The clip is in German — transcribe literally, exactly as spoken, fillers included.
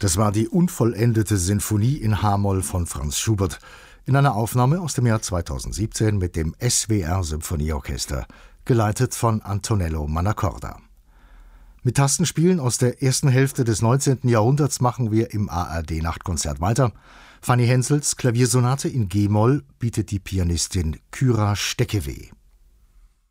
Das war die unvollendete Sinfonie in H-Moll von Franz Schubert in einer Aufnahme aus dem Jahr zweitausendsiebzehn mit dem S W R Symphonieorchester, geleitet von Antonello Mannacorda. Mit Tastenspielen aus der ersten Hälfte des neunzehnten Jahrhunderts machen wir im A R D-Nachtkonzert weiter. Fanny Hensels Klaviersonate in G-Moll bietet die Pianistin Kyra Steckeweh.